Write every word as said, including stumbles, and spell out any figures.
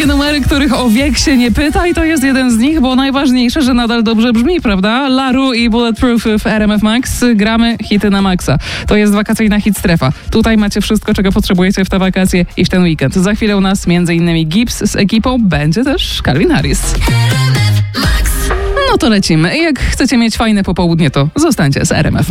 numery, których o wiek się nie pyta i to jest jeden z nich, bo najważniejsze, że nadal dobrze brzmi, prawda? Laru i Bulletproof w R M F Max. Gramy hity na maksa. To jest wakacyjna hit strefa. Tutaj macie wszystko, czego potrzebujecie w te wakacje i w ten weekend. Za chwilę u nas między innymi Gibbs z ekipą, będzie też Calvin Harris. No to lecimy. Jak chcecie mieć fajne popołudnie, to zostańcie z R M F.